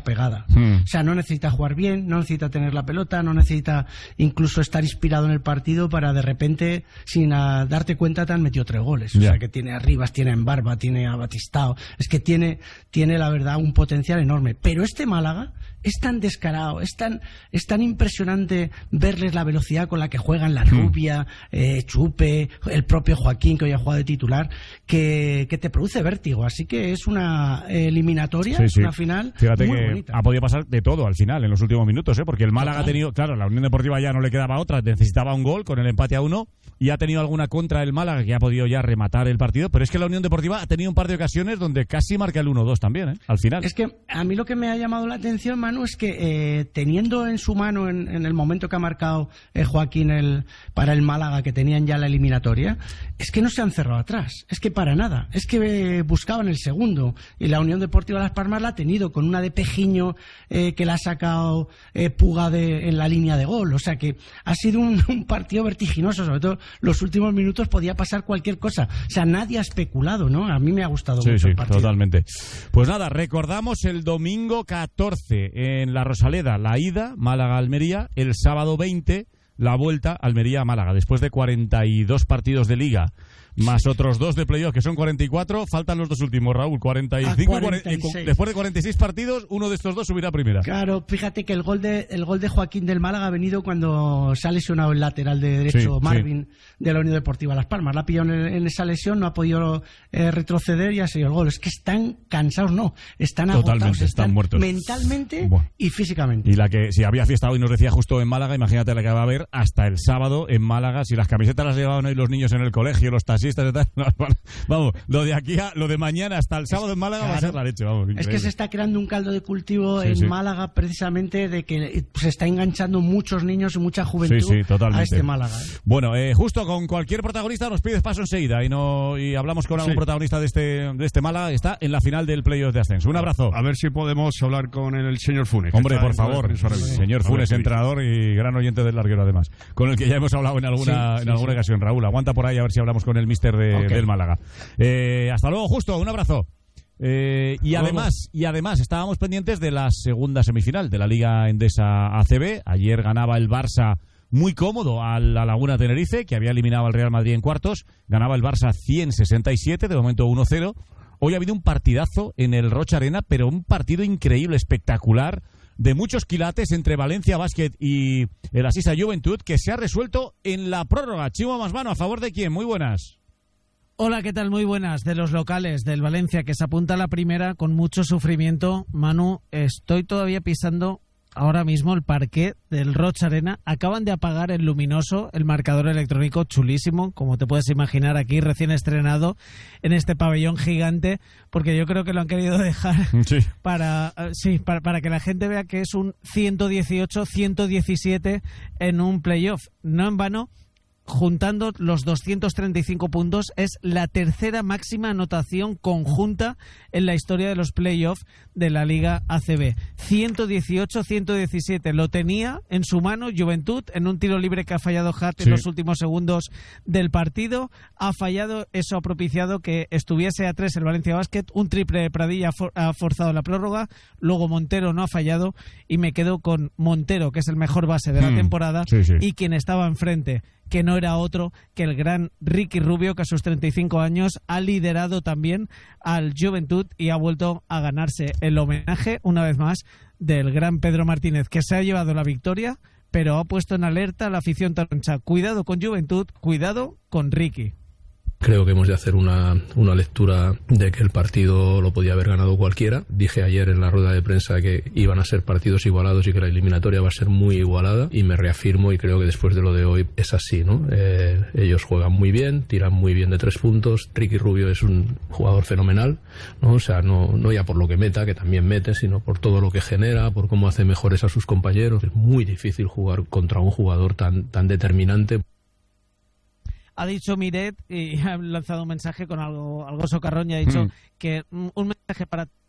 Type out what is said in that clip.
pegada. O sea, no necesita jugar bien, no necesita tener la pelota, no necesita incluso estar inspirado en el partido para de repente, sin darte cuenta, te han metido 3 goles. O sea, que tiene a Rivas, tiene a Embarba, tiene a Batistao. Es que tiene la verdad un potencial enorme. Pero este Málaga es tan descarado, es tan impresionante verles la velocidad con la que juegan la Rubia, Chupe, el propio Joaquín, que hoy ha jugado de titular, que te produce vértigo. Así que es una eliminatoria, una final. Fíjate muy que bonita. ha podido pasar de todo al final, en los últimos minutos, porque el Málaga ha tenido, claro, la Unión Deportiva ya no le quedaba otra, necesitaba un gol con el empate a 1 y ha tenido alguna contra el Málaga que ha podido ya rematar el partido, pero es que la Unión Deportiva ha tenido un par de ocasiones donde casi marca el 1-2 también, al final. Es que a mí lo que me ha llamado la atención, Manu, es que teniendo en su mano, en el momento que ha marcado Joaquín para el Málaga, que tenían ya la eliminatoria, es que no se han cerrado atrás, es que para nada, es que buscaban el segundo, y la Unión Deportiva Las Palmas la ha tenido, con una de Pejiño que la ha sacado Puga en la línea de gol. O sea que ha sido un partido vertiginoso, sobre todo los últimos minutos podía pasar cualquier cosa. O sea, nadie ha especulado, ¿no? A mí me ha gustado mucho el partido. Totalmente. Pues nada, recordamos el domingo 14 en la Rosaleda, la ida, Málaga-Almería, el sábado 20, la vuelta, Almería-Málaga. Después de 42 partidos de Liga, más otros 2 de playoff, que son 44, faltan los 2 últimos, Raúl, 45 46. Después de 46 partidos, uno de estos 2 subirá a primera. Claro, fíjate que el gol de Joaquín del Málaga ha venido cuando se ha lesionado el lateral de derecho Marvin de la Unión Deportiva Las Palmas. La ha pillado en esa lesión, no ha podido retroceder y ha sido el gol. Es que están cansados, están agotados, están muertos mentalmente y físicamente. Y la que, si había fiesta hoy, nos decía justo en Málaga, imagínate la que va a haber hasta el sábado en Málaga, si las camisetas las llevaban hoy los niños en el colegio, los taxistas y tal. Vamos, lo de mañana hasta el sábado en Málaga va a ser la leche, vamos. Increíble. Es que se está creando un caldo de cultivo en Málaga, precisamente de que se está enganchando muchos niños y mucha juventud a este Málaga. Bueno, justo con cualquier protagonista nos pides paso enseguida y hablamos con algún protagonista de este Málaga. Está en la final del playoff de ascenso. Un abrazo. A ver si podemos hablar con el señor Funes. Hombre, por favor, señor Funes, entrenador y gran oyente del larguero además, con el que ya hemos hablado en alguna ocasión. Raúl, aguanta por ahí a ver si hablamos con el míster del Málaga. Hasta luego, Justo, un abrazo. Y además estábamos pendientes de la segunda semifinal de la Liga Endesa ACB. Ayer ganaba el Barça muy cómodo a la Laguna Tenerife, que había eliminado al Real Madrid en cuartos. Ganaba el Barça 167, de momento 1-0. Hoy ha habido un partidazo en el Rocha Arena, pero un partido increíble, espectacular, de muchos quilates entre Valencia Basket y el Asisa Juventud, que se ha resuelto en la prórroga. Chimo Masmano, ¿a favor de quién? Muy buenas. Hola, ¿qué tal? Muy buenas. De los locales, del Valencia, que se apunta a la primera con mucho sufrimiento. Manu, estoy todavía pisando ahora mismo el parqué del Rocha Arena. Acaban de apagar el luminoso, el marcador electrónico chulísimo, como te puedes imaginar, aquí recién estrenado en este pabellón gigante, porque yo creo que lo han querido dejar para que la gente vea que es un 118-117 en un playoff. No en vano, juntando los 235 puntos, es la tercera máxima anotación conjunta en la historia de los playoffs de la Liga ACB. 118-117. Lo tenía en su mano Juventud en un tiro libre que ha fallado Hart en los últimos segundos del partido. Ha fallado, eso ha propiciado que estuviese a 3 el Valencia Basket. Un triple de Pradilla ha forzado la prórroga. Luego Montero no ha fallado y me quedo con Montero, que es el mejor base de la temporada, y quien estaba enfrente, que no era otro que el gran Ricky Rubio, que a sus 35 años ha liderado también al Juventud y ha vuelto a ganarse el homenaje, una vez más, del gran Pedro Martínez, que se ha llevado la victoria, pero ha puesto en alerta a la afición taroncha. Cuidado con Juventud, cuidado con Ricky. Creo que hemos de hacer una lectura de que el partido lo podía haber ganado cualquiera. Dije ayer en la rueda de prensa que iban a ser partidos igualados y que la eliminatoria va a ser muy igualada, y me reafirmo y creo que después de lo de hoy es así, ¿no? Ellos juegan muy bien, tiran muy bien de 3 puntos. Ricky Rubio es un jugador fenomenal, ¿no? O sea, no ya por lo que meta, que también mete, sino por todo lo que genera, por cómo hace mejores a sus compañeros. Es muy difícil jugar contra un jugador tan determinante. Ha dicho Miret y ha lanzado un mensaje con algo socarrón, y ha dicho que un mensaje para